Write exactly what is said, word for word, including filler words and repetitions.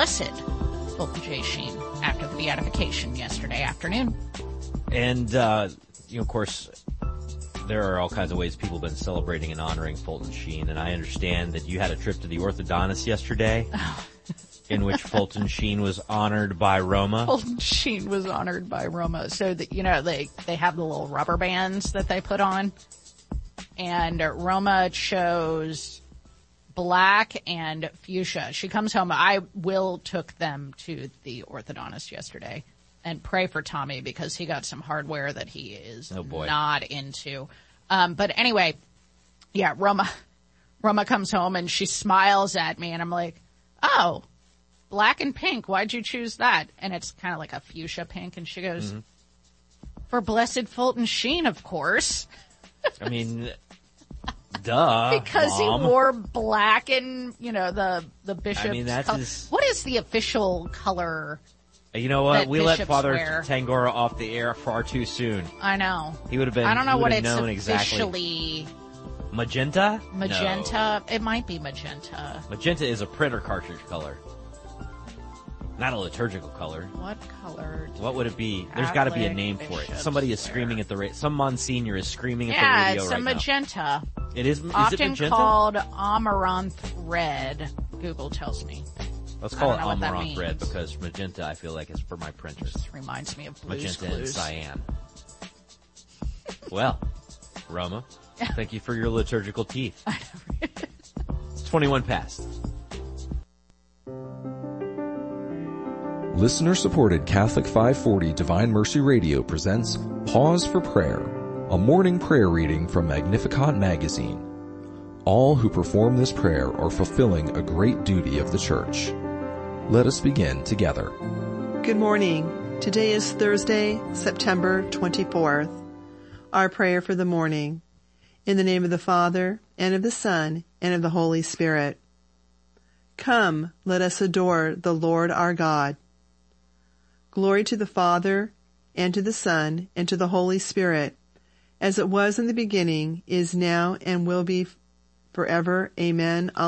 Blessed Fulton J. Sheen after the beatification yesterday afternoon. And, uh, you know, of course, there are all kinds of ways people have been celebrating and honoring Fulton Sheen, and I understand that you had a trip to the orthodontist yesterday. Oh. In which Fulton Sheen was honored by Roma. Fulton Sheen was honored by Roma. So that, you know, they, they have the little rubber bands that they put on. And Roma chose black and fuchsia. She comes home. I Will took them to the orthodontist yesterday. And pray for Tommy because he got some hardware that he is oh boy. not into. Um, but anyway, yeah, Roma, Roma comes home and she smiles at me and I'm like, oh, black and pink. Why'd you choose that? And it's kind of like a fuchsia pink. And she goes, mm-hmm. for Blessed Fulton Sheen, of course. I mean, duh. Because Mom. he wore black and, you know, the, the bishop's I mean, that color. is... What is the official color? You know what? We let Father wear? Tangora off the air far too soon. I know. He would have been, I don't know what it's known officially... Exactly. Magenta? Magenta. No. It might be magenta. Magenta is a printer cartridge color. Not a liturgical color. What color? What would it be? There's got to be a name for it. Somebody is screaming at the radio. Some Monsignor is screaming at yeah, the radio right now. Yeah, it's a magenta. It is, is often it magenta? called amaranth red, Google tells me. Let's call it amaranth red because magenta I feel like is for my printers. This reminds me of Blue's Magenta Clues. and cyan. Well, Roma, thank you for your liturgical teeth. It's twenty-one past. Listener-supported Catholic five forty Divine Mercy Radio presents Pause for Prayer, a morning prayer reading from Magnificat magazine. All who perform this prayer are fulfilling a great duty of the Church. Let us begin together. Good morning. Today is Thursday, September twenty-fourth. Our prayer for the morning. In the name of the Father, and of the Son, and of the Holy Spirit. Come, let us adore the Lord our God. Glory to the Father, and to the Son, and to the Holy Spirit, as it was in the beginning, is now, and will be forever. Amen.